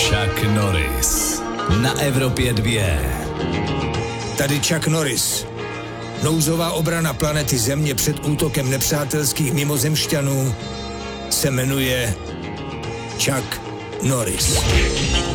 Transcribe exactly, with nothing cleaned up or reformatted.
Chuck Norris na Evropě dva. Tady Chuck Norris. Nouzová obrana planety Země před útokem nepřátelských mimozemšťanů se jmenuje Chuck Norris.